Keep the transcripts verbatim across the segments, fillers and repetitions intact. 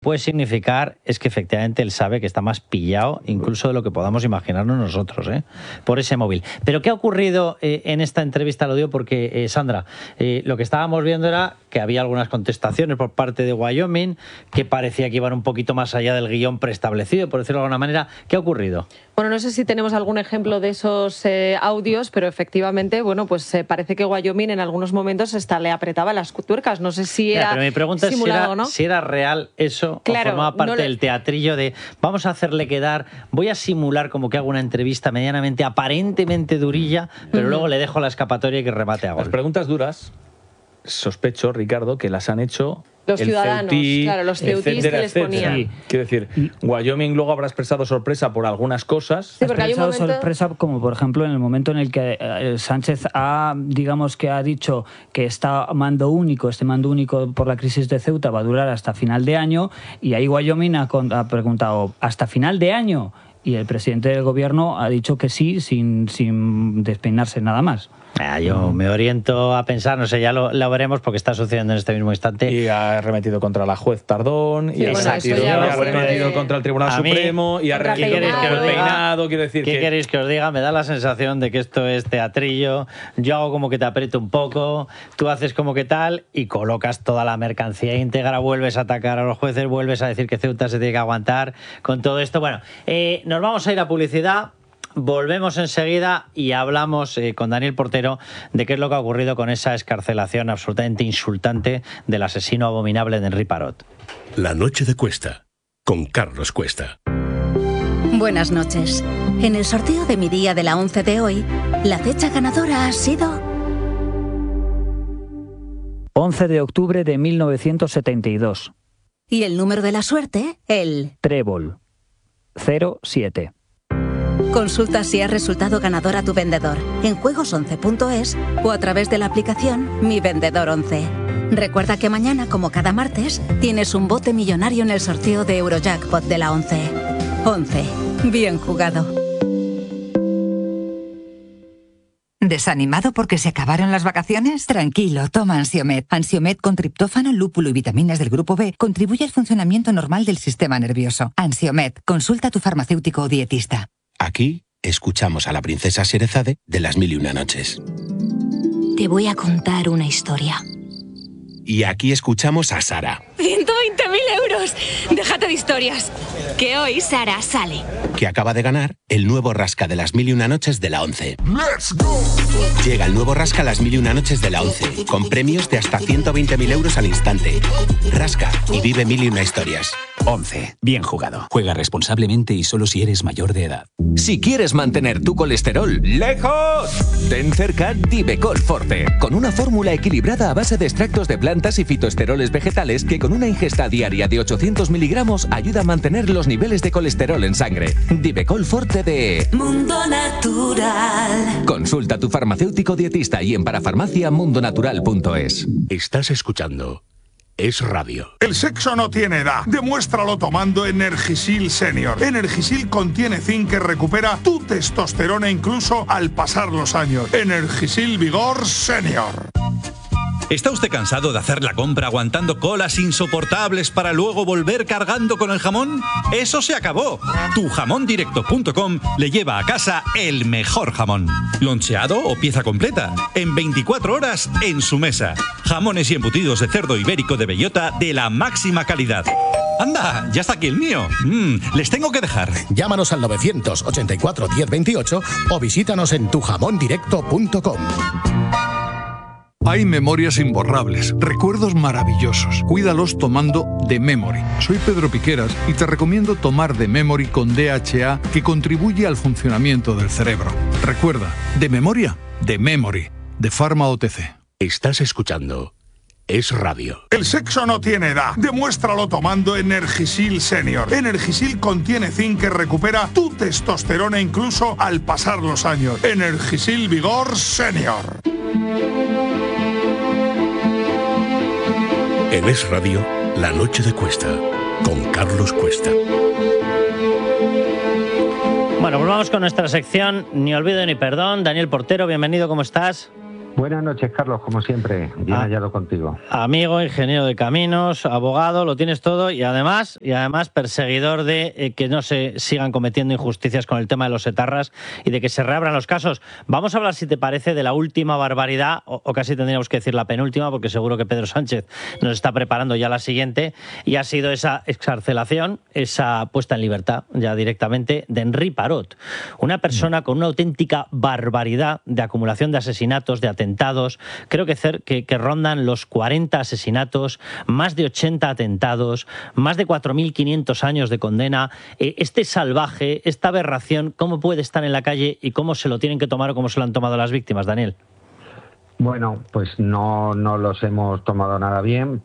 puede significar es que efectivamente él sabe que está más pillado incluso de lo que podamos imaginarnos nosotros, ¿eh? Por ese móvil. Pero ¿qué ha ocurrido eh, en esta entrevista? Lo digo porque, eh, Sandra, eh, lo que estábamos viendo era que había algunas contestaciones por parte de Wyoming que parecía que iban un poquito más allá del guión preestablecido, por decirlo de alguna manera. ¿Qué ha ocurrido? Bueno, no sé si tenemos algún ejemplo de esos eh, audios, pero efectivamente, bueno, pues eh, parece que Wyoming en algunos momentos hasta le apretaba las tuercas. No sé si era Mira, pero mi pregunta es si era, o no. si era real eso, claro, o formaba parte no le... del teatrillo de vamos a hacerle quedar, voy a simular como que hago una entrevista medianamente, aparentemente durilla, pero uh-huh. luego le dejo la escapatoria y que remate a gol. Las preguntas duras, sospecho, Ricardo, que las han hecho los el ciudadanos, Ceutí, claro, los ceutís que les ponían. Sí. Quiero decir, Wyoming luego habrá expresado sorpresa por algunas cosas. Sí, porque ha hay un expresado momento... sorpresa, como por ejemplo en el momento en el que eh, Sánchez ha, digamos que ha dicho que está mando único, este mando único por la crisis de Ceuta va a durar hasta final de año, y ahí Wyoming ha, ha preguntado, ¿hasta final de año? Y el presidente del gobierno ha dicho que sí, sin, sin despeinarse nada más. Ah, yo me oriento a pensar, no sé, ya lo, lo veremos porque está sucediendo en este mismo instante. Y ha remetido contra la juez Tardón, sí, y bueno, ha remetido, ya ha remetido de... contra el Tribunal a mí, Supremo, y ha remitido contra el peinado. Quiero decir ¿Qué que... queréis que os diga? Me da la sensación de que esto es teatrillo. Yo hago como que te aprieto un poco, tú haces como que tal y colocas toda la mercancía íntegra, vuelves a atacar a los jueces, vuelves a decir que Ceuta se tiene que aguantar con todo esto. Bueno, eh, nos vamos a ir a publicidad. Volvemos enseguida y hablamos eh, con Daniel Portero de qué es lo que ha ocurrido con esa excarcelación absolutamente insultante del asesino abominable de Henri Parot. La noche de Cuesta, con Carlos Cuesta. Buenas noches. En el sorteo de mi día de la once de hoy, la fecha ganadora ha sido... once de octubre de mil novecientos setenta y dos. Y el número de la suerte, el... Trébol. cero siete. Consulta si has resultado ganador a tu vendedor en juegos once punto es o a través de la aplicación Mi Vendedor once. Recuerda que mañana, como cada martes, tienes un bote millonario en el sorteo de Eurojackpot de la once. once. Bien jugado. ¿Desanimado porque se acabaron las vacaciones? Tranquilo, toma Ansiomed. Ansiomed con triptófano, lúpulo y vitaminas del grupo B contribuye al funcionamiento normal del sistema nervioso. Ansiomed, consulta a tu farmacéutico o dietista. Aquí escuchamos a la princesa Sherezade de Las Mil y Una Noches. Te voy a contar una historia. Y aquí escuchamos a Sara, ¡ciento veinte mil euros! Déjate de historias. Que hoy Sara sale. que acaba de ganar el nuevo Rasca de Las Mil y Una Noches de la once. ¡Let's go! Llega el nuevo Rasca Las Mil y Una Noches de la once, con premios de hasta ciento veinte mil euros al instante. Rasca y vive mil y una historias. once. Bien jugado. Juega responsablemente y solo si eres mayor de edad. Si quieres mantener tu colesterol lejos, ten cerca Divecol Forte, con una fórmula equilibrada a base de extractos de plantas y fitoesteroles vegetales que con una ingesta diaria de ochocientos miligramos ayuda a mantener los niveles de colesterol en sangre. Divecol Forte de Mundo Natural. Consulta a tu farmacéutico dietista y en parafarmacia mundonatural punto es. Estás escuchando Es Radio. El sexo no tiene edad. Demuéstralo tomando Energisil Senior. Energisil contiene zinc que recupera tu testosterona incluso al pasar los años. Energisil Vigor Senior. ¿Está usted cansado de hacer la compra aguantando colas insoportables para luego volver cargando con el jamón? ¡Eso se acabó! tu jamón directo punto com le lleva a casa el mejor jamón. Loncheado o pieza completa. En veinticuatro horas en su mesa. Jamones y embutidos de cerdo ibérico de bellota de la máxima calidad. ¡Anda! ¡Ya está aquí el mío! Mm, les tengo que dejar. Llámanos al novecientos ochenta y cuatro diez veintiocho o visítanos en tu jamón directo punto com. Hay memorias imborrables, recuerdos maravillosos. Cuídalos tomando The Memory. Soy Pedro Piqueras y te recomiendo tomar The Memory con D H A, que contribuye al funcionamiento del cerebro. Recuerda, de memoria, The Memory, de Pharma O T C. Estás escuchando Es Radio. El sexo no tiene edad. Demuéstralo tomando Energisil Senior. Energisil contiene zinc que recupera tu testosterona incluso al pasar los años. Energisil Vigor Senior. En Es Radio, La Noche de Cuesta, con Carlos Cuesta. Bueno, pues vamos con nuestra sección Ni olvido ni perdón. Daniel Portero, bienvenido, ¿cómo estás? Buenas noches, Carlos, como siempre, bien ah, hallado contigo. Amigo, ingeniero de caminos, abogado, lo tienes todo y además y además perseguidor de eh, que no se sigan cometiendo injusticias con el tema de los etarras y de que se reabran los casos. Vamos a hablar, si te parece, de la última barbaridad, o, o casi tendríamos que decir la penúltima, porque seguro que Pedro Sánchez nos está preparando ya la siguiente, y ha sido esa excarcelación, esa puesta en libertad ya directamente de Henri Parot, una persona con una auténtica barbaridad de acumulación de asesinatos, de atentados. Creo que, que, que rondan los cuarenta asesinatos, más de ochenta atentados, más de cuatro mil quinientos años de condena. Eh, este salvaje, esta aberración, ¿cómo puede estar en la calle y cómo se lo tienen que tomar o cómo se lo han tomado las víctimas, Daniel? Bueno, pues no, no los hemos tomado nada bien.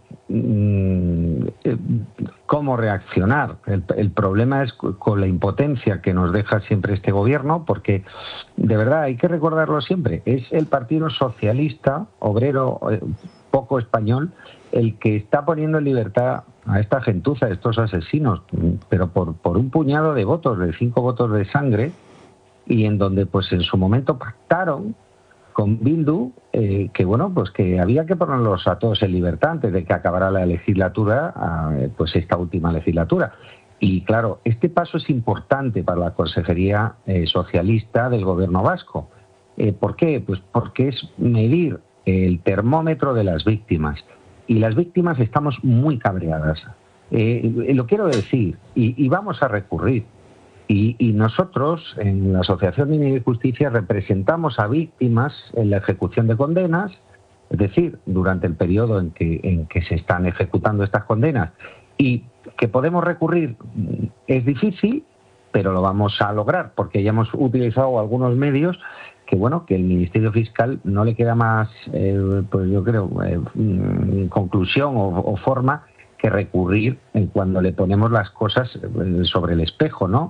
¿Cómo reaccionar? El, el problema es con la impotencia que nos deja siempre este gobierno, porque de verdad hay que recordarlo siempre, es el Partido Socialista Obrero poco español el que está poniendo en libertad a esta gentuza, a estos asesinos, pero por, por un puñado de votos, de cinco votos de sangre, y en donde pues en su momento pactaron con Bildu, eh, que bueno, pues que había que ponerlos a todos en libertad antes de que acabara la legislatura, eh, pues esta última legislatura. Y claro, este paso es importante para la Consejería eh, Socialista del Gobierno vasco. Eh, ¿Por qué? Pues porque es medir el termómetro de las víctimas. Y las víctimas estamos muy cabreadas. Eh, lo quiero decir, y, y vamos a recurrir. Y, y nosotros, en la Asociación de Justicia, representamos a víctimas en la ejecución de condenas, es decir, durante el periodo en que, en que se están ejecutando estas condenas. Y que podemos recurrir es difícil, pero lo vamos a lograr, porque ya hemos utilizado algunos medios que, bueno, que el Ministerio Fiscal no le queda más, eh, pues yo creo, eh, conclusión o, o forma que recurrir en cuando le ponemos las cosas sobre el espejo, ¿no?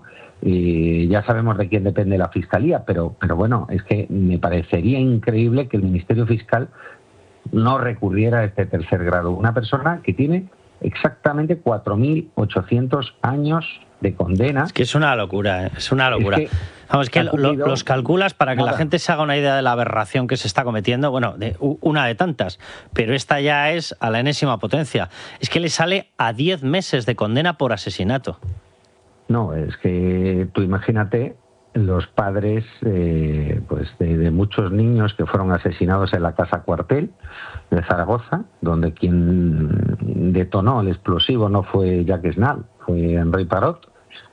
Y ya sabemos de quién depende la Fiscalía, pero, pero bueno, es que me parecería increíble que el Ministerio Fiscal no recurriera a este tercer grado. Una persona que tiene exactamente cuatro mil ochocientos años de condena. Es que es una locura, ¿eh? Es una locura. Es que Vamos, es que lo, los calculas para que nada. La gente se haga una idea de la aberración que se está cometiendo, bueno, de una de tantas, pero esta ya es a la enésima potencia. Es que le sale a diez meses de condena por asesinato. No, es que tú imagínate los padres eh, pues de, de muchos niños que fueron asesinados en la Casa Cuartel de Zaragoza, donde quien detonó el explosivo no fue Jacques Snall, fue Henri Parot,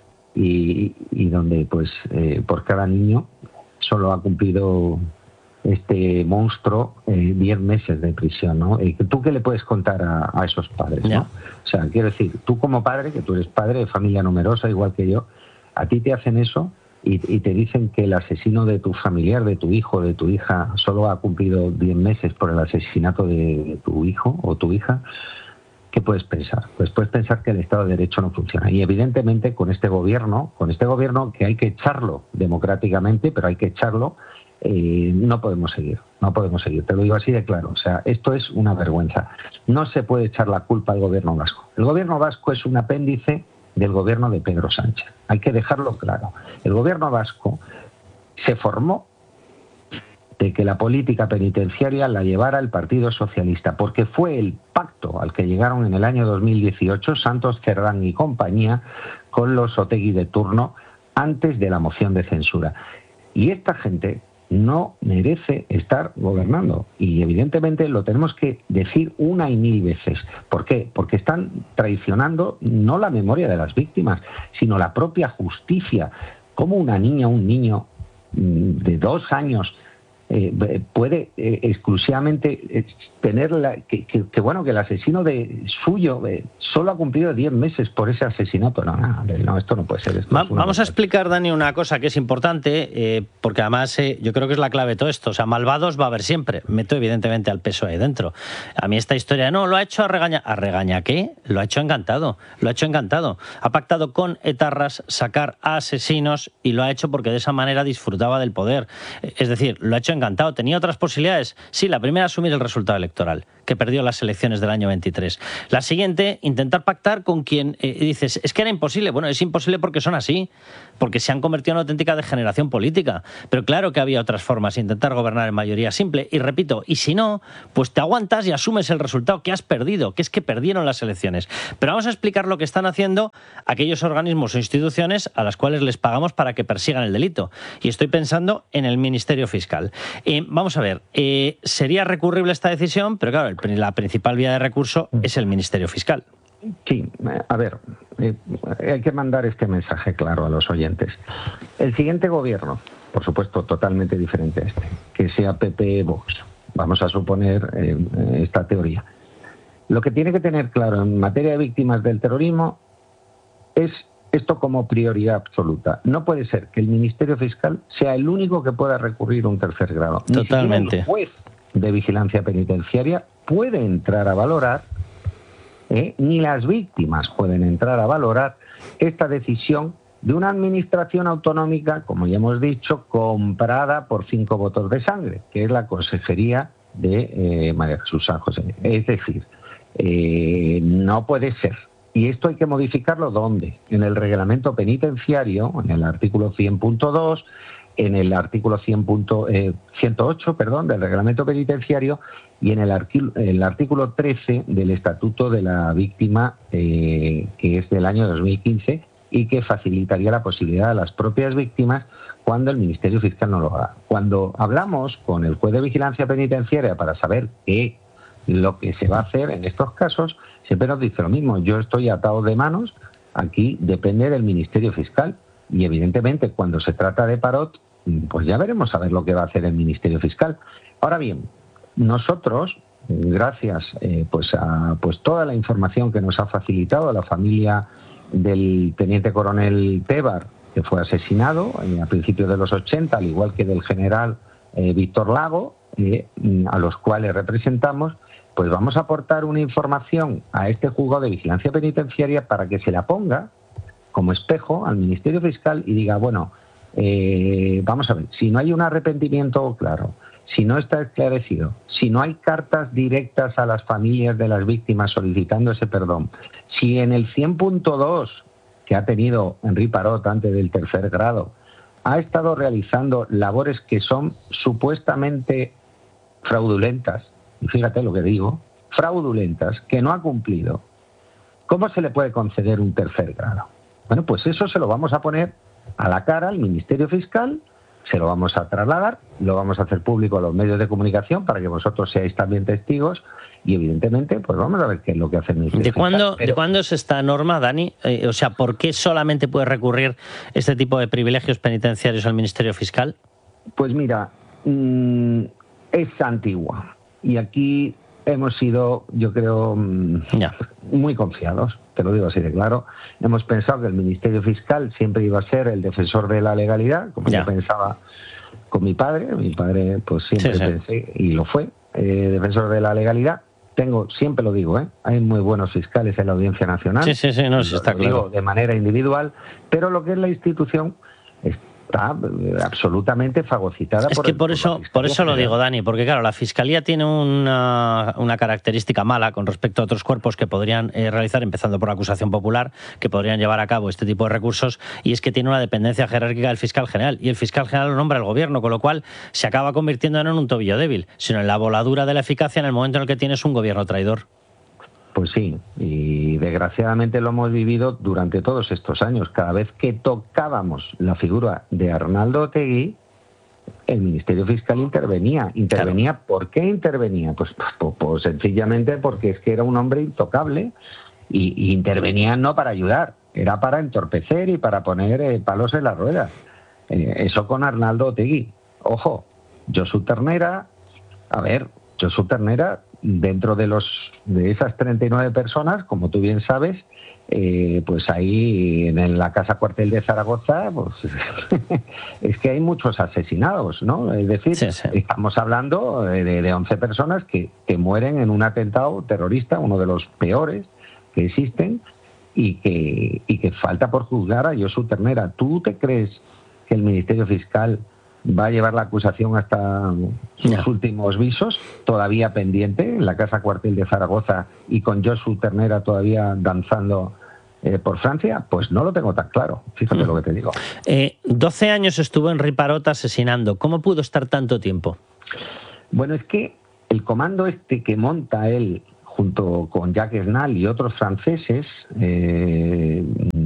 y, y donde pues eh, por cada niño solo ha cumplido este monstruo eh, diez meses de prisión, ¿no? Eh, ¿Tú qué le puedes contar a, a esos padres, ¿no? O sea, quiero decir, tú como padre, que tú eres padre de familia numerosa igual que yo, a ti te hacen eso y, y te dicen que el asesino de tu familiar, de tu hijo, de tu hija, solo ha cumplido diez meses por el asesinato de, de tu hijo o tu hija. ¿Qué puedes pensar? Pues puedes pensar que el Estado de Derecho no funciona. Y evidentemente con este gobierno, con este gobierno que hay que echarlo democráticamente, pero hay que echarlo, eh, no podemos seguir, no podemos seguir. Te lo digo así de claro. O sea, esto es una vergüenza. No se puede echar la culpa al gobierno vasco. El gobierno vasco es un apéndice del gobierno de Pedro Sánchez. Hay que dejarlo claro. El gobierno vasco se formó de que la política penitenciaria la llevara el Partido Socialista, porque fue el pacto al que llegaron en el año dos mil dieciocho Santos Cerdán y compañía con los Otegi de turno antes de la moción de censura. Y esta gente no merece estar gobernando. Y evidentemente lo tenemos que decir una y mil veces. ¿Por qué? Porque están traicionando no la memoria de las víctimas, sino la propia justicia. ¿Cómo una niña o un niño de dos años Eh, puede eh, exclusivamente eh, tener la, que, que, que bueno que el asesino de suyo eh, solo ha cumplido diez meses por ese asesinato? No, no, no, esto no puede ser. Esto Va, es una vamos a explicar, Dani, una cosa que es importante, eh, porque además eh, yo creo que es la clave de todo esto. O sea, malvados va a haber siempre. Meto evidentemente al P S O E ahí dentro. A mí esta historia, no, lo ha hecho a regaña. ¿A regaña qué? Lo ha hecho encantado. Lo ha hecho encantado. Ha pactado con etarras sacar a asesinos y lo ha hecho porque de esa manera disfrutaba del poder. Es decir, lo ha hecho encantado. ¿Tenía otras posibilidades? Sí, la primera, asumir el resultado electoral. Que que perdió las elecciones del año veintitrés. La siguiente, intentar pactar con quien eh, dices, es que era imposible. Bueno, es imposible porque son así, porque se han convertido en una auténtica degeneración política. Pero claro que había otras formas, intentar gobernar en mayoría simple. Y repito, y si no, pues te aguantas y asumes el resultado que has perdido, que es que perdieron las elecciones. Pero vamos a explicar lo que están haciendo aquellos organismos o instituciones a las cuales les pagamos para que persigan el delito. Y estoy pensando en el Ministerio Fiscal. Eh, vamos a ver, eh, sería recurrible esta decisión, pero claro, el, la principal vía de recurso es el Ministerio Fiscal. Sí, a ver, eh, hay que mandar este mensaje claro a los oyentes. El siguiente gobierno, por supuesto totalmente diferente a este, que sea P P-Vox, vamos a suponer eh, esta teoría. Lo que tiene que tener claro en materia de víctimas del terrorismo es esto como prioridad absoluta. No puede ser que el Ministerio Fiscal sea el único que pueda recurrir a un tercer grado. Totalmente. Ni siquiera el juez de vigilancia penitenciaria puede entrar a valorar, eh, ni las víctimas pueden entrar a valorar esta decisión de una administración autonómica, como ya hemos dicho, comprada por cinco votos de sangre, que es la Consejería de eh, María Jesús San José. Es decir, eh, no puede ser. Y esto hay que modificarlo ¿dónde? En el reglamento penitenciario, en el artículo cien punto dos, en el artículo cien, eh, ciento ocho perdón, del reglamento penitenciario y en el, el artículo trece del Estatuto de la Víctima, eh, que es del año dos mil quince, y que facilitaría la posibilidad a las propias víctimas cuando el Ministerio Fiscal no lo haga. Cuando hablamos con el juez de vigilancia penitenciaria para saber qué lo que se va a hacer en estos casos, siempre nos dice lo mismo: yo estoy atado de manos, aquí depende del Ministerio Fiscal, y evidentemente cuando se trata de Parot, pues ya veremos a ver lo que va a hacer el Ministerio Fiscal. Ahora bien, nosotros, gracias eh, pues a pues toda la información que nos ha facilitado la familia del teniente coronel Tebar, que fue asesinado eh, a principios de los ochenta, al igual que del general eh, Víctor Lago, eh, a los cuales representamos, pues vamos a aportar una información a este juzgado de vigilancia penitenciaria para que se la ponga como espejo al Ministerio Fiscal y diga, bueno, eh, vamos a ver, si no hay un arrepentimiento claro, si no está esclarecido, si no hay cartas directas a las familias de las víctimas solicitando ese perdón, si en el cien punto dos que ha tenido Henri Parot antes del tercer grado ha estado realizando labores que son supuestamente fraudulentas, y fíjate lo que digo, fraudulentas, que no ha cumplido, ¿cómo se le puede conceder un tercer grado? Bueno, pues eso se lo vamos a poner a la cara al Ministerio Fiscal, se lo vamos a trasladar, lo vamos a hacer público a los medios de comunicación para que vosotros seáis también testigos y evidentemente pues vamos a ver qué es lo que hace el Ministerio ¿De cuándo, Fiscal. Pero... ¿De cuándo es esta norma, Dani? Eh, o sea, ¿por qué solamente puede recurrir este tipo de privilegios penitenciarios al Ministerio Fiscal? Pues mira, mmm, es antigua y aquí hemos sido, yo creo, ya. muy confiados, te lo digo así de claro. Hemos pensado que el Ministerio Fiscal siempre iba a ser el defensor de la legalidad, como ya. yo pensaba con mi padre. Mi padre, pues siempre sí, sí. pensé, y lo fue, eh, defensor de la legalidad. Tengo, siempre lo digo, ¿eh? hay muy buenos fiscales en la Audiencia Nacional. Sí, sí, sí, no, sí está lo claro. Digo de manera individual, pero lo que es la institución está absolutamente fagocitada. Es por que el, por eso, por eso lo digo, Dani, porque claro, la Fiscalía tiene una, una característica mala con respecto a otros cuerpos que podrían eh, realizar, empezando por acusación popular, que podrían llevar a cabo este tipo de recursos, y es que tiene una dependencia jerárquica del fiscal general, y el fiscal general lo nombra el gobierno, con lo cual se acaba convirtiendo no en un tobillo débil, sino en la voladura de la eficacia en el momento en el que tienes un gobierno traidor. Pues sí, y desgraciadamente lo hemos vivido durante todos estos años. Cada vez que tocábamos la figura de Arnaldo Otegi, el Ministerio Fiscal intervenía. ¿Intervenía? Claro. ¿Por qué intervenía? Pues, pues, pues sencillamente porque es que era un hombre intocable y, y intervenía no para ayudar, era para entorpecer y para poner eh, palos en las ruedas. Eh, eso con Arnaldo Otegi. Ojo, Josu Ternera, a ver, Josu Ternera... dentro de los de esas treinta y nueve personas, como tú bien sabes, eh, pues ahí en la casa cuartel de Zaragoza, pues es que hay muchos asesinados, ¿no? Es decir, sí, sí. estamos hablando de, de once personas que, que mueren en un atentado terrorista, uno de los peores que existen, y que, y que falta por juzgar a Josu Ternera. ¿Tú te crees que el Ministerio Fiscal va a llevar la acusación hasta sus yeah. últimos visos, todavía pendiente, en la Casa Cuartel de Zaragoza y con Josu Ternera todavía danzando eh, por Francia, pues no lo tengo tan claro, fíjate mm. lo que te digo. Eh, doce años estuvo en Riparot asesinando, ¿cómo pudo estar tanto tiempo? Bueno, es que el comando este que monta él junto con Jacques Snall y otros franceses, eh,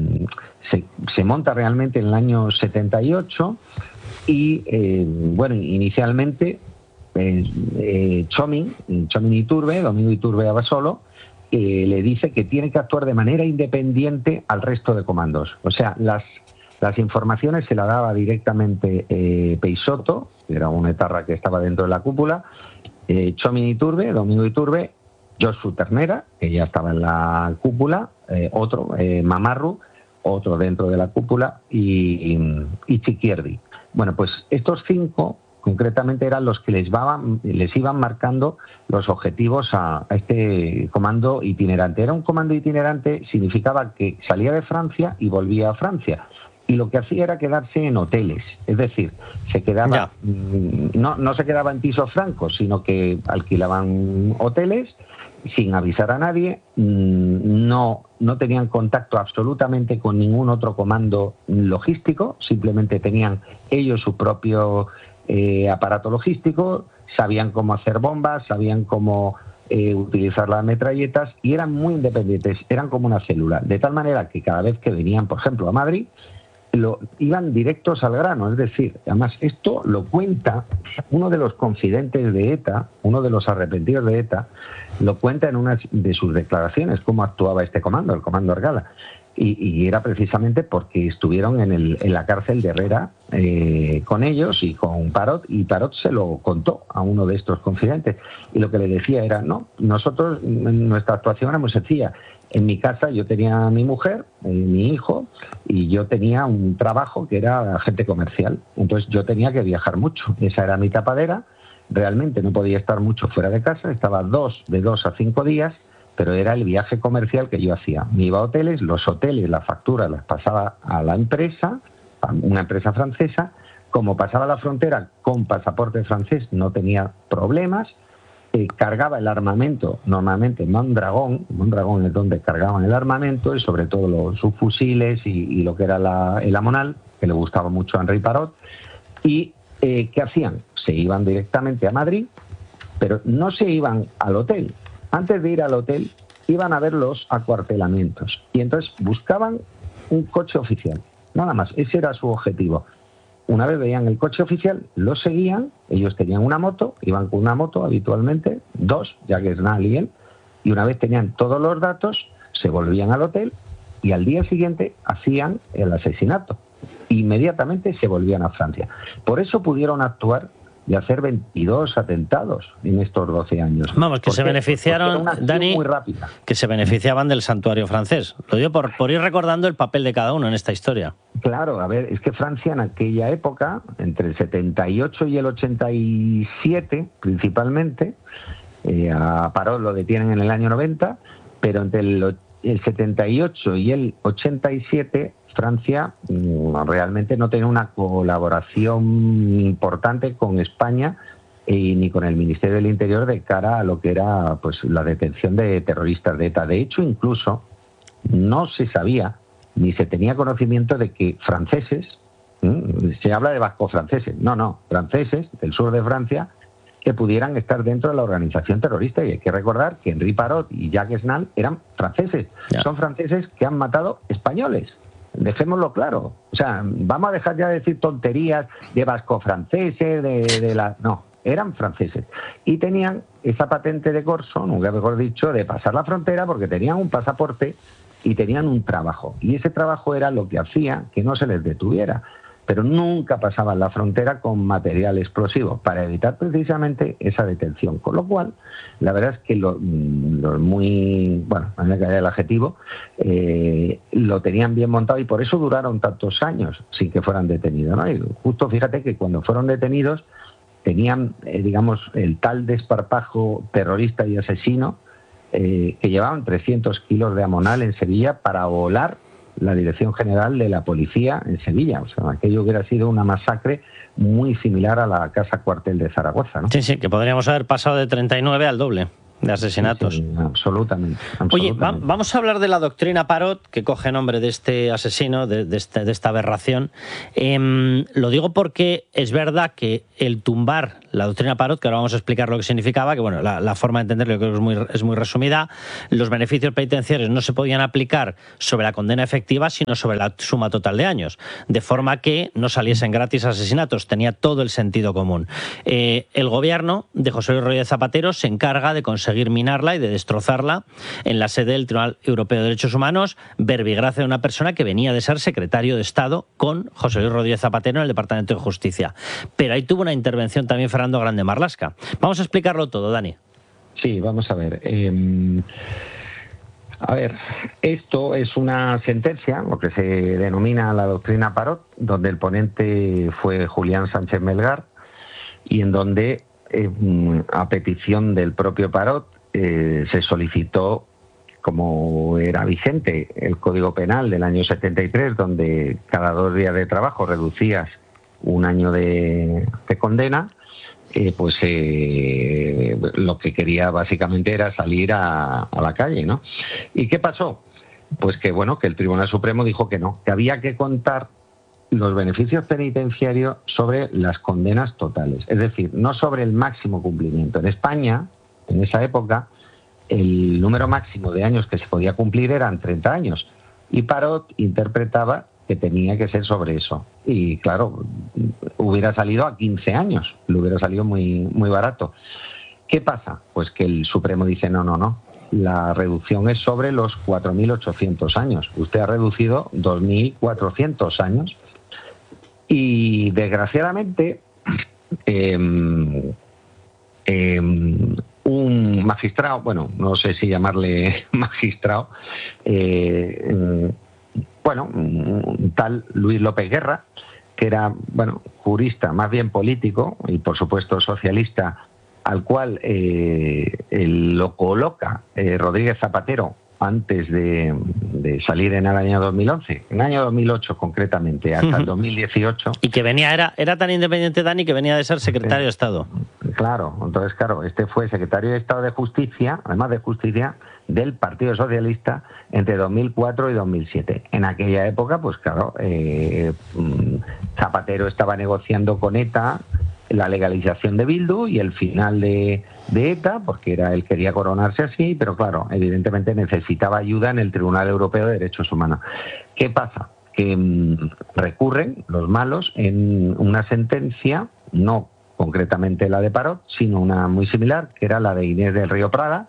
se, se monta realmente en el año setenta y ocho y, eh, bueno, inicialmente eh, eh, Chomin, Chomin Iturbe, Domingo Iturbe Abasolo, eh, le dice que tiene que actuar de manera independiente al resto de comandos. O sea, las, las informaciones se las daba directamente eh, Peixoto, que era un etarra que estaba dentro de la cúpula, eh, Chomin Iturbe, Domingo Iturbe, Josu Ternera, que ya estaba en la cúpula, eh, otro, eh, Mamarru, otro dentro de la cúpula, y, y, y Chiquierdi. Bueno, pues estos cinco concretamente eran los que les, vaban, les iban marcando los objetivos a, a este comando itinerante. Era un comando itinerante, significaba que salía de Francia y volvía a Francia. Y lo que hacía era quedarse en hoteles, es decir, se quedaba no, no se quedaba en pisos francos, sino que alquilaban hoteles sin avisar a nadie, no, no tenían contacto absolutamente con ningún otro comando logístico, simplemente tenían ellos su propio eh, aparato logístico, sabían cómo hacer bombas, sabían cómo eh, utilizar las metralletas y eran muy independientes, eran como una célula, de tal manera que cada vez que venían, por ejemplo, a Madrid, lo, iban directos al grano, es decir, además esto lo cuenta uno de los confidentes de ETA, uno de los arrepentidos de ETA, lo cuenta en una de sus declaraciones, cómo actuaba este comando, el comando Argala, y, y era precisamente porque estuvieron en, el, en la cárcel de Herrera eh, con ellos y con Parot, y Parot se lo contó a uno de estos confidentes, y lo que le decía era, no, nosotros, nuestra actuación era muy sencilla. En mi casa yo tenía a mi mujer, eh, mi hijo, y yo tenía un trabajo que era agente comercial. Entonces yo tenía que viajar mucho. Esa era mi tapadera. Realmente no podía estar mucho fuera de casa. Estaba dos, de dos a cinco días, pero era el viaje comercial que yo hacía. Me iba a hoteles, los hoteles, las facturas las pasaba a la empresa, a una empresa francesa. Como pasaba la frontera con pasaporte francés, no tenía problemas. Eh, cargaba el armamento normalmente en Mondragón, Mondragón es donde cargaban el armamento y sobre todo los subfusiles y, y lo que era la, el Amonal, que le gustaba mucho a Henri Parot. Y eh, ¿qué hacían? Se iban directamente a Madrid, pero no se iban al hotel. Antes de ir al hotel iban a ver los acuartelamientos y entonces buscaban un coche oficial, nada más, ese era su objetivo. Una vez veían el coche oficial, lo seguían, ellos tenían una moto, iban con una moto habitualmente, dos, Jacques Snall y él, y una vez tenían todos los datos, se volvían al hotel y al día siguiente hacían el asesinato. Inmediatamente se volvían a Francia. Por eso pudieron actuar y hacer veintidós atentados en estos doce años. Vamos, que porque, se beneficiaron, Dani, muy rápida. que se beneficiaban del santuario francés. Lo digo por, por ir recordando el papel de cada uno en esta historia. Claro, a ver, es que Francia en aquella época, entre el setenta y ocho y el ochenta y siete principalmente, eh, a Parot lo detienen en el año noventa, pero entre el, el setenta y ocho y el ochenta y siete Francia mmm, realmente no tenía una colaboración importante con España y ni con el Ministerio del Interior de cara a lo que era pues la detención de terroristas de ETA. De hecho, incluso no se sabía ni se tenía conocimiento de que franceses, ¿eh? Se habla de vasco-franceses, no, no, franceses del sur de Francia, que pudieran estar dentro de la organización terrorista. Y hay que recordar que Henri Parot y Jacques Snall eran franceses, ya. Son franceses que han matado españoles. Dejémoslo claro. O sea, vamos a dejar ya de decir tonterías de vasco-franceses, de, de la... No, eran franceses. Y tenían esa patente de corso, nunca mejor dicho, de pasar la frontera porque tenían un pasaporte y tenían un trabajo. Y ese trabajo era lo que hacía que no se les detuviera. Pero nunca pasaban la frontera con material explosivo para evitar precisamente esa detención. Con lo cual, la verdad es que lo, lo muy, bueno, a mí me cae el adjetivo, eh, lo tenían bien montado y por eso duraron tantos años sin que fueran detenidos, ¿no? Y justo fíjate que cuando fueron detenidos tenían, eh, digamos, el tal desparpajo terrorista y asesino eh, que llevaban trescientos kilos de Amonal en Sevilla para volar la Dirección General de la Policía en Sevilla. O sea, aquello hubiera sido una masacre muy similar a la Casa Cuartel de Zaragoza, ¿no? Sí, sí, que podríamos haber pasado de treinta y nueve al doble de asesinatos. Sí, sí, absolutamente, absolutamente. Oye, va, vamos a hablar de la doctrina Parot, que coge nombre de este asesino, de, de, este, de esta aberración. Eh, lo digo porque es verdad que el tumbar la doctrina Parot, que ahora vamos a explicar lo que significaba, que bueno, la, la forma de entenderlo yo creo que es muy, es muy resumida, los beneficios penitenciarios no se podían aplicar sobre la condena efectiva, sino sobre la suma total de años, de forma que no saliesen gratis asesinatos, tenía todo el sentido común. Eh, el gobierno de José Luis Rodríguez Zapatero se encarga de conseguir minarla y de destrozarla en la sede del Tribunal Europeo de Derechos Humanos, verbigracia de una persona que venía de ser secretario de Estado con José Luis Rodríguez Zapatero en el Departamento de Justicia. Pero ahí tuvo una intervención también Fernando Grande Marlaska. Vamos a explicarlo todo, Dani. Sí, vamos a ver. Eh, a ver, esto es una sentencia, lo que se denomina la doctrina Parot, donde el ponente fue Julián Sánchez Melgar y en donde, eh, a petición del propio Parot, eh, se solicitó, como era vigente el Código Penal del año setenta y tres, donde cada dos días de trabajo reducías un año de, de condena, Eh, pues eh, lo que quería básicamente era salir a, a la calle, ¿no? ¿Y qué pasó? Pues que bueno, que el Tribunal Supremo dijo que no, que había que contar los beneficios penitenciarios sobre las condenas totales, es decir, no sobre el máximo cumplimiento. En España, en esa época, el número máximo de años que se podía cumplir eran treinta años, y Parot interpretaba que tenía que ser sobre eso. Y claro, hubiera salido a quince años, le hubiera salido muy, muy barato. ¿Qué pasa? Pues que el Supremo dice no, no, no, la reducción es sobre los cuatro mil ochocientos años. Usted ha reducido dos mil cuatrocientos años. Y desgraciadamente, eh, eh, un magistrado, bueno, no sé si llamarle magistrado, eh, bueno, un tal Luis López Guerra, que era, bueno, jurista, más bien político y por supuesto socialista, al cual eh, él lo coloca eh, Rodríguez Zapatero antes de, de salir en el año dos mil once, en el año dos mil ocho concretamente, hasta el dos mil dieciocho. Y que venía, era, era tan independiente, Dani, que venía de ser secretario de Estado. Claro, entonces claro, este fue secretario de Estado de Justicia, además de Justicia, del Partido Socialista entre dos mil cuatro y dos mil siete. En aquella época, pues claro, eh, Zapatero estaba negociando con ETA la legalización de Bildu y el final de, de ETA, porque era él quería coronarse así, pero claro, evidentemente necesitaba ayuda en el Tribunal Europeo de Derechos Humanos. ¿Qué pasa? Que mmm, recurren los malos en una sentencia, no concretamente la de Parot, sino una muy similar, que era la de Inés del Río Prada,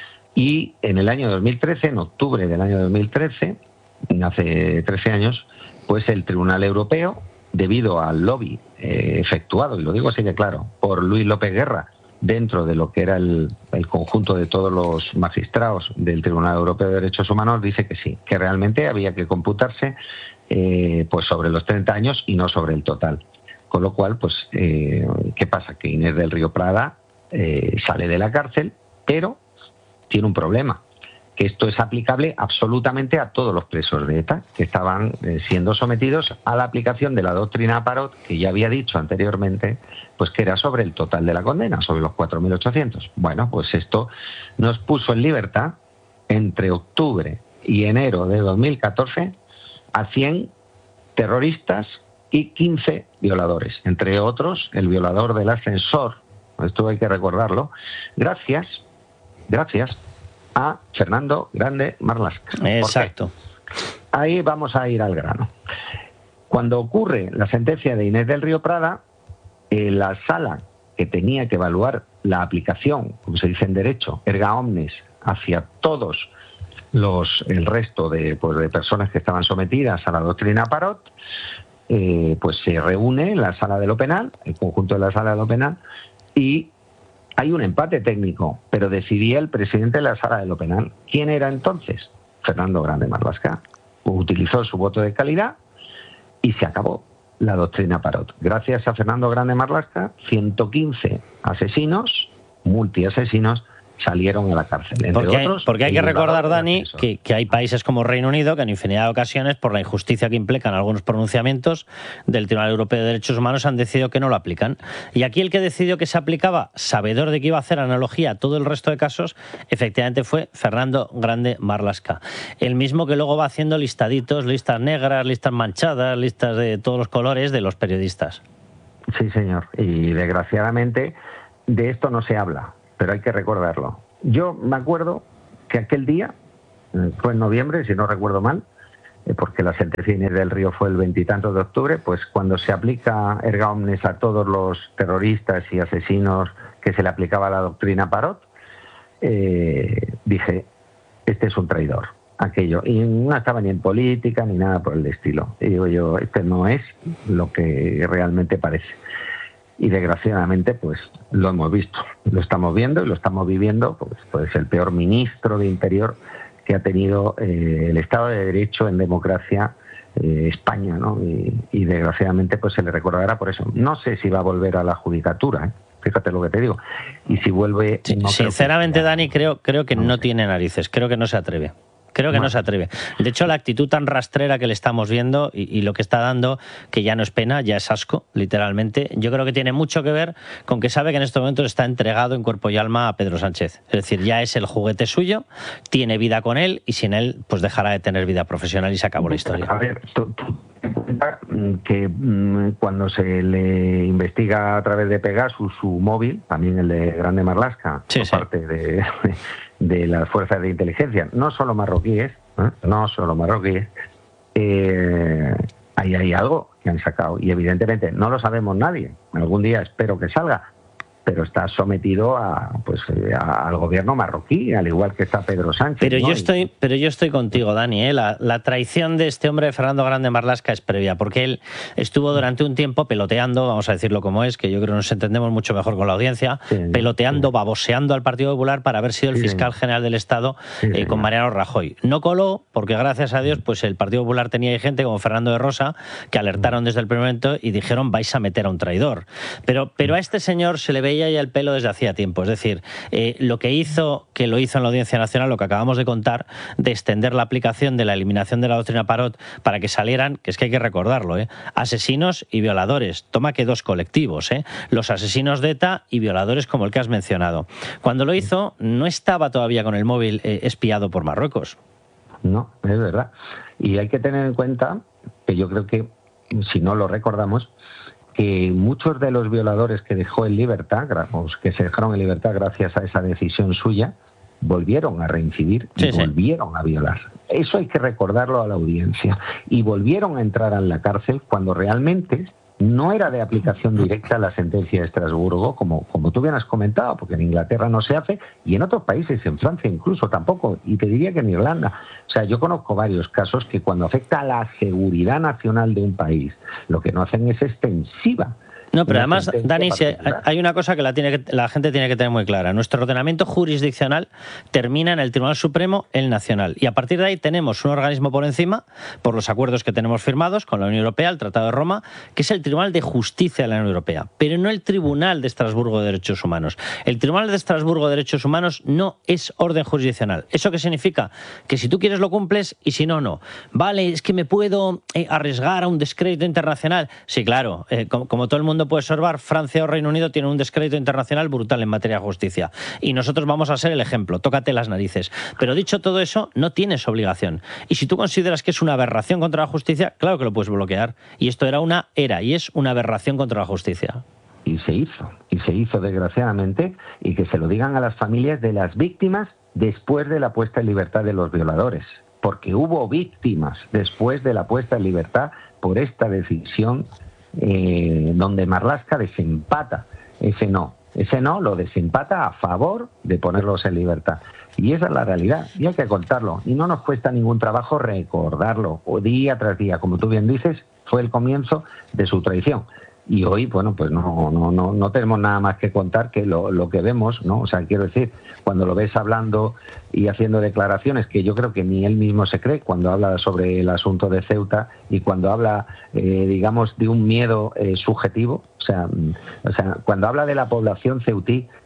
y en el año dos mil trece, en octubre del año dos mil trece, hace trece años, pues el Tribunal Europeo, debido al lobby eh, efectuado, y lo digo así de claro, por Luis López Guerra, dentro de lo que era el, el conjunto de todos los magistrados del Tribunal Europeo de Derechos Humanos, dice que sí, que realmente había que computarse eh, pues sobre los treinta años y no sobre el total. Con lo cual, pues, eh, ¿qué pasa? Que Inés del Río Prada eh, sale de la cárcel, pero tiene un problema, que esto es aplicable absolutamente a todos los presos de ETA que estaban eh, siendo sometidos a la aplicación de la doctrina Parot, que ya había dicho anteriormente, pues que era sobre el total de la condena, sobre los cuatro mil ochocientos. Bueno, pues esto nos puso en libertad entre octubre y enero de dos mil catorce a cien terroristas y quince violadores, entre otros el violador del ascensor, esto hay que recordarlo, gracias, gracias a Fernando Grande Marlaska. Exacto. Ahí vamos a ir al grano. Cuando ocurre la sentencia de Inés del Río Prada, eh, la sala que tenía que evaluar la aplicación, como se dice en derecho, erga omnes, hacia todos los el resto de, pues, de personas que estaban sometidas a la doctrina Parot, eh, pues se reúne en la sala de lo penal, el conjunto de la sala de lo penal, y hay un empate técnico, pero decidía el presidente de la sala de lo penal. ¿Quién era entonces? Fernando Grande Marlaska. Utilizó su voto de calidad y se acabó la doctrina Parot. Gracias a Fernando Grande Marlaska, ciento quince asesinos, multiasesinos, salieron a la cárcel. Entre porque, otros, hay, porque hay que recordar, Dani, eso. que, que hay países como Reino Unido que en infinidad de ocasiones, por la injusticia que implican algunos pronunciamientos del Tribunal Europeo de Derechos Humanos, han decidido que no lo aplican. Y aquí el que decidió que se aplicaba, sabedor de que iba a hacer analogía a todo el resto de casos, efectivamente fue Fernando Grande Marlaska. El mismo que luego va haciendo listaditos, listas negras, listas manchadas, listas de todos los colores de los periodistas. Sí, señor. Y desgraciadamente de esto no se habla, pero hay que recordarlo. Yo me acuerdo que aquel día, fue en noviembre, si no recuerdo mal, porque la sentencia Inés del Río fue el veintitantos de octubre, pues cuando se aplica erga omnes a todos los terroristas y asesinos que se le aplicaba la doctrina Parot, eh, dije, este es un traidor. Aquello, y no estaba ni en política ni nada por el estilo. Y digo yo, este no es lo que realmente parece. Y desgraciadamente, pues lo hemos visto, lo estamos viendo y lo estamos viviendo, pues, pues el peor ministro de Interior que ha tenido eh, el Estado de Derecho en democracia, eh, España, ¿no? Y, y desgraciadamente, pues se le recordará por eso. No sé si va a volver a la judicatura, ¿eh? Fíjate lo que te digo. Y si vuelve... Sí, no sinceramente, creo que... Dani, creo, creo que no, no tiene narices, creo que no se atreve. Creo que no se atreve. De hecho, la actitud tan rastrera que le estamos viendo y, y lo que está dando, que ya no es pena, ya es asco, literalmente, yo creo que tiene mucho que ver con que sabe que en estos momentos está entregado en cuerpo y alma a Pedro Sánchez. Es decir, ya es el juguete suyo, tiene vida con él y sin él pues dejará de tener vida profesional y se acabó la historia. A ver, tú, tú, que cuando se le investiga a través de Pegasus su móvil, también el de Grande Marlaska, sí, por sí. parte de... de las fuerzas de inteligencia, no solo marroquíes, ¿eh? no solo marroquíes, eh, ahí hay algo que han sacado y evidentemente no lo sabemos nadie, algún día espero que salga, pero está sometido a, pues, a, al gobierno marroquí, al igual que está Pedro Sánchez. Pero ¿no? yo estoy, pero yo estoy contigo, Dani, ¿eh? la, la traición de este hombre de Fernando Grande Marlaska es previa, porque él estuvo durante un tiempo peloteando, vamos a decirlo como es, que yo creo que nos entendemos mucho mejor con la audiencia, sí, peloteando, sí. baboseando al Partido Popular para haber sido el sí, fiscal general del Estado sí, eh, con Mariano Rajoy. No coló, porque gracias a Dios, pues el Partido Popular tenía gente como Fernando de Rosa, que alertaron desde el primer momento y dijeron, vais a meter a un traidor. Pero, pero a este señor se le veía ya el pelo desde hacía tiempo. Es decir, eh, lo que hizo, que lo hizo en la Audiencia Nacional, lo que acabamos de contar, de extender la aplicación de la eliminación de la doctrina Parot para que salieran, que es que hay que recordarlo, ¿eh? asesinos y violadores. Toma que dos colectivos, ¿eh? los asesinos de ETA y violadores como el que has mencionado. Cuando lo hizo, no estaba todavía con el móvil eh, espiado por Marruecos. No, es verdad. Y hay que tener en cuenta que yo creo que, si no lo recordamos, que muchos de los violadores que dejó en libertad, que se dejaron en libertad gracias a esa decisión suya, volvieron a reincidir y sí, volvieron sí. a violar. Eso hay que recordarlo a la audiencia. Y volvieron a entrar en la cárcel cuando realmente no era de aplicación directa la sentencia de Estrasburgo, como, como tú bien has comentado, porque en Inglaterra no se hace, y en otros países, en Francia incluso tampoco, y te diría que en Irlanda. O sea, yo conozco varios casos que cuando afecta a la seguridad nacional de un país, lo que no hacen es extensiva. No, pero además, Dani, si hay una cosa que la, tiene que la gente tiene que tener muy clara. Nuestro ordenamiento jurisdiccional termina en el Tribunal Supremo, el nacional. Y a partir de ahí tenemos un organismo por encima, por los acuerdos que tenemos firmados con la Unión Europea, el Tratado de Roma, que es el Tribunal de Justicia de la Unión Europea, pero no el Tribunal de Estrasburgo de Derechos Humanos. El Tribunal de Estrasburgo de Derechos Humanos no es orden jurisdiccional. ¿Eso qué significa? Que si tú quieres lo cumples y si no, no. Vale, es que me puedo eh, arriesgar a un descrédito internacional. Sí, claro, eh, como, como todo el mundo puede observar, Francia o Reino Unido tienen un descrédito internacional brutal en materia de justicia y nosotros vamos a ser el ejemplo, tócate las narices. Pero dicho todo eso, no tienes obligación. Y si tú consideras que es una aberración contra la justicia, claro que lo puedes bloquear. Y esto era una era y es una aberración contra la justicia. Y se hizo, y se hizo desgraciadamente, y que se lo digan a las familias de las víctimas después de la puesta en libertad de los violadores, porque hubo víctimas después de la puesta en libertad por esta decisión eh, donde Marlaska desempata ese no. Ese no lo desempata a favor de ponerlos en libertad. Y esa es la realidad, y hay que contarlo. Y no nos cuesta ningún trabajo recordarlo, o día tras día. Como tú bien dices, fue el comienzo de su traición. Y hoy, bueno, pues no, no, no, no tenemos nada más que contar que lo, lo que vemos, ¿no? O sea, quiero decir, cuando lo ves hablando y haciendo declaraciones que yo creo que ni él mismo se cree, cuando habla sobre el asunto de Ceuta y cuando habla, eh, digamos, de un miedo eh, subjetivo, o sea, o sea, cuando habla de la población ceutí,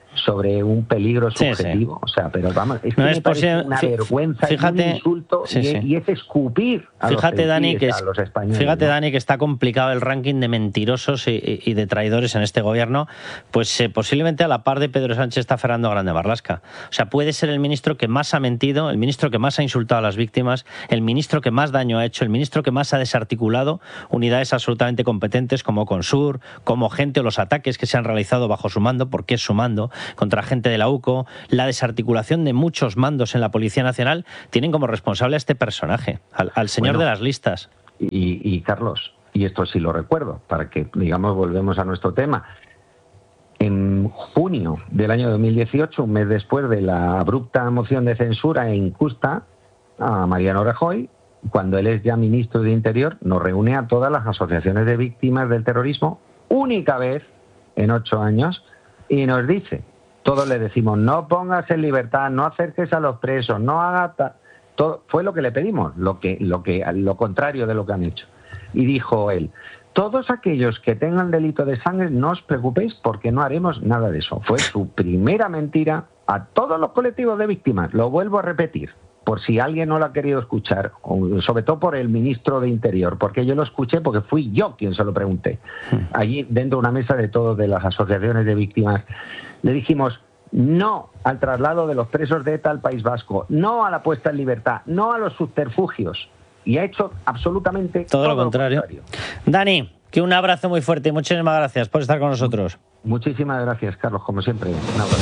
sobre un peligro subjetivo. Sí, sí. O sea, pero vamos, es que no me es parece posible, una vergüenza, fíjate, y un insulto sí, y, sí. y es escupir a, fíjate, los, Dani, que es, a los españoles. Fíjate, ¿no? Dani, que está complicado el ranking de mentirosos y, y de traidores en este gobierno. Pues eh, posiblemente a la par de Pedro Sánchez está Fernando Grande Marlaska. O sea, puede ser el ministro que más ha mentido, el ministro que más ha insultado a las víctimas, el ministro que más daño ha hecho, el ministro que más ha desarticulado unidades absolutamente competentes como Consur, como Gente o los ataques que se han realizado bajo su mando, porque es su mando, contra gente de la U C O, la desarticulación de muchos mandos en la Policía Nacional, tienen como responsable a este personaje, al, al señor bueno, de las listas. Y, y Carlos, y esto sí lo recuerdo, para que, digamos, volvemos a nuestro tema. En junio del año dos mil dieciocho, un mes después de la abrupta moción de censura e injusta a Mariano Rajoy, cuando él es ya ministro de Interior, nos reúne a todas las asociaciones de víctimas del terrorismo, única vez en ocho años, y nos dice, todos le decimos, no pongas en libertad, no acerques a los presos, no haga... Ta... Todo, fue lo que le pedimos, lo, que, lo, que, lo contrario de lo que han hecho. Y dijo él, todos aquellos que tengan delito de sangre, no os preocupéis porque no haremos nada de eso. Fue su primera mentira a todos los colectivos de víctimas. Lo vuelvo a repetir, por si alguien no lo ha querido escuchar, sobre todo por el ministro de Interior, porque yo lo escuché porque fui yo quien se lo pregunté. Allí, dentro de una mesa de todos de las asociaciones de víctimas, le dijimos no al traslado de los presos de ETA al País Vasco, no a la puesta en libertad, no a los subterfugios. Y ha hecho absolutamente todo, todo lo, contrario. lo contrario. Dani, que un abrazo muy fuerte y muchísimas gracias por estar con nosotros. Muchísimas gracias, Carlos, como siempre. Un abrazo.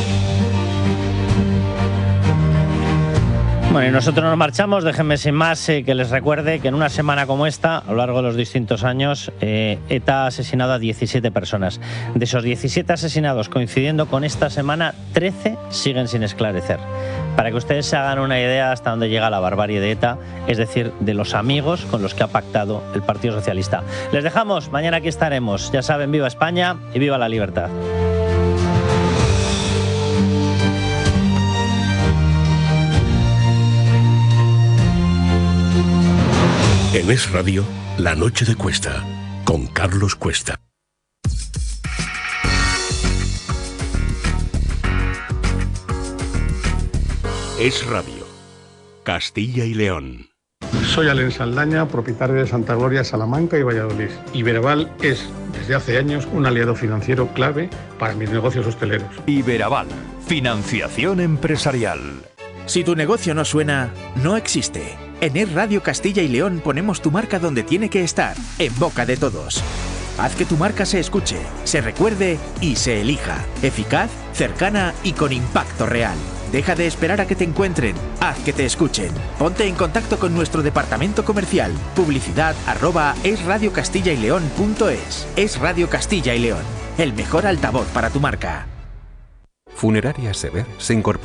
Bueno, y nosotros nos marchamos. Déjenme sin más eh, que les recuerde que en una semana como esta, a lo largo de los distintos años, eh, ETA ha asesinado a diecisiete personas. De esos diecisiete asesinados, coincidiendo con esta semana, trece siguen sin esclarecer. Para que ustedes se hagan una idea hasta dónde llega la barbarie de ETA, es decir, de los amigos con los que ha pactado el Partido Socialista. Les dejamos, mañana aquí estaremos. Ya saben, viva España y viva la libertad. En Es Radio, La Noche de Cuesta, con Carlos Cuesta. Es Radio, Castilla y León. Soy Alén Saldaña, propietario de Santa Gloria, Salamanca y Valladolid. Iberaval es, desde hace años, un aliado financiero clave para mis negocios hosteleros. Iberaval, financiación empresarial. Si tu negocio no suena, no existe. En Es Radio Castilla y León ponemos tu marca donde tiene que estar, en boca de todos. Haz que tu marca se escuche, se recuerde y se elija. Eficaz, cercana y con impacto real. Deja de esperar a que te encuentren, haz que te escuchen. Ponte en contacto con nuestro departamento comercial. Publicidad arroba esradiocastillaileón.es. Es Radio Castilla y León, el mejor altavoz para tu marca. Funeraria Sever se incorpora